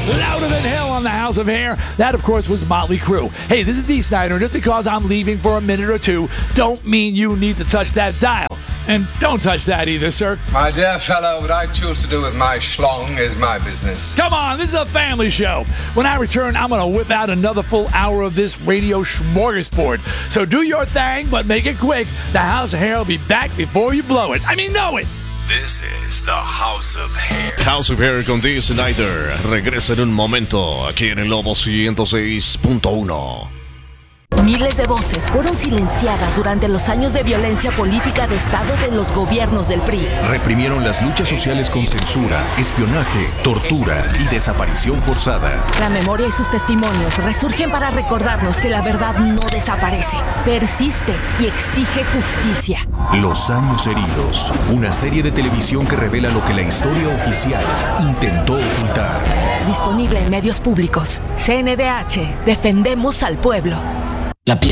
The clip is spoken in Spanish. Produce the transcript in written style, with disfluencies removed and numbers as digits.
Louder than hell on the House of Hair. That, of course, was Motley Crue. Hey, this is Dee Snider. Just because I'm leaving for a minute or two, don't mean you need to touch that dial. And don't touch that either, sir. My dear fellow, what I choose to do with my schlong is my business. Come on, this is a family show. When I return, I'm going to whip out another full hour of this radio smorgasbord. So do your thing, but make it quick. The House of Hair will be back before you blow it. I mean, know it. This is the House of Hair. House of Hair con Dee Snider regresa en un momento aquí en el Lobo 106.1. Miles de voces fueron silenciadas durante los años de violencia política de Estado de los gobiernos del PRI. Reprimieron las luchas sociales con censura, espionaje, tortura y desaparición forzada. La memoria y sus testimonios resurgen para recordarnos que la verdad no desaparece, persiste y exige justicia. Los años heridos, una serie de televisión que revela lo que la historia oficial intentó ocultar. Disponible en medios públicos. CNDH, defendemos al pueblo.